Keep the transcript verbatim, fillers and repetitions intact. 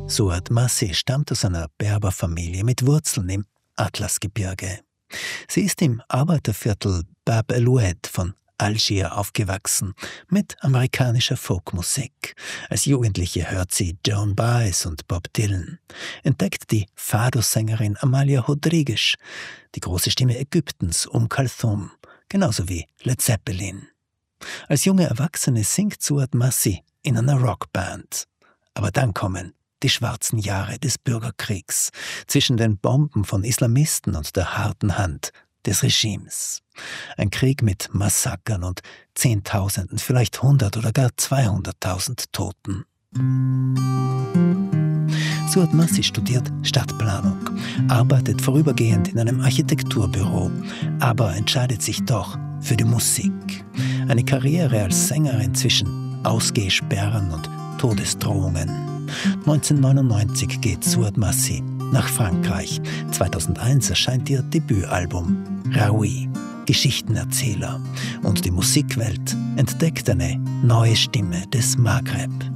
Suad Massi stammt aus einer Berberfamilie mit Wurzeln im Atlasgebirge. Sie ist im Arbeiterviertel Bab el-Oued von Algier aufgewachsen, mit amerikanischer Folkmusik. Als Jugendliche hört sie Joan Baez und Bob Dylan, entdeckt die Fado-Sängerin Amalia Rodriguez, die große Stimme Ägyptens Um Kulthum, genauso wie Led Zeppelin. Als junge Erwachsene singt Suad Massi in einer Rockband. Aber dann kommen die schwarzen Jahre des Bürgerkriegs zwischen den Bomben von Islamisten und der harten Hand des Regimes. Ein Krieg mit Massakern und Zehntausenden, vielleicht hundert oder gar zweihunderttausend Toten. Suad Massi studiert Stadtplanung, arbeitet vorübergehend in einem Architekturbüro, aber entscheidet sich doch für die Musik. Eine Karriere als Sängerin zwischen Ausgehsperren und Todesdrohungen. neunzehnhundertneunundneunzig geht Suad Massi nach Frankreich. zweitausendeins erscheint ihr Debütalbum Raoui, Geschichtenerzähler. Und die Musikwelt entdeckt eine neue Stimme des Maghreb.